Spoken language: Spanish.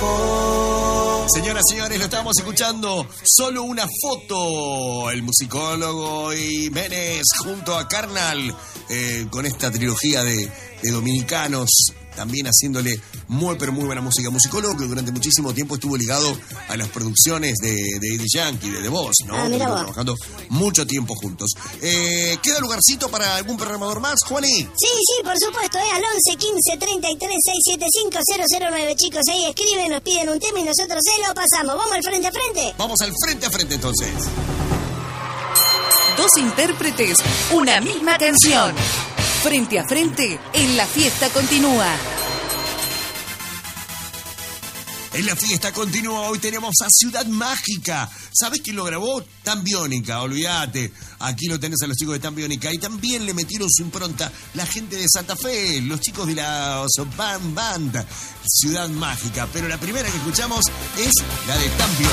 Señoras y señores, lo estábamos escuchando. Solo una foto. El musicólogo Jiménez junto a Carnal, con esta trilogía de dominicanos, también haciéndole muy pero muy buena música. Musicólogo que durante muchísimo tiempo estuvo ligado a las producciones de Daddy Yankee, de The Boss, ¿no? Trabajando mucho tiempo juntos. ¿Queda lugarcito para algún programador más, Juani? Sí, por supuesto, al 11 15 33 675 009, chicos. Ahí escriben, nos piden un tema y nosotros se lo pasamos. ¿Vamos al frente a frente? Vamos al frente a frente, entonces. Dos intérpretes, una misma canción. Frente a frente, en La Fiesta Continúa. En La Fiesta Continúa hoy tenemos a Ciudad Mágica. ¿Sabes quién lo grabó? Tan Biónica, olvídate. Aquí lo tenés a los chicos de Tan Biónica. Y también le metieron su impronta la gente de Santa Fe, los chicos de la Band, Ciudad Mágica. Pero la primera que escuchamos es la de Tan Biónica.